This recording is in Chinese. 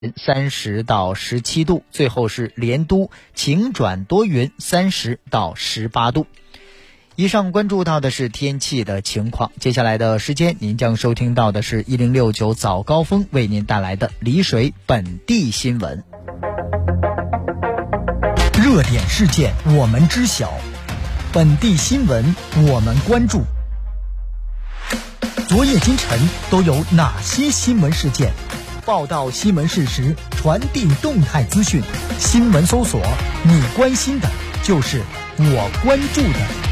30到17度，最后是连都晴转多云30到18度。以上关注到的是天气的情况，接下来的时间您将收听到的是1069早高峰为您带来的丽水本地新闻。 热点事件我们知晓，本地新闻我们关注。昨夜今晨都有哪些新闻事件？报道新闻事实，传递动态资讯。新闻搜索，你关心的就是我关注的。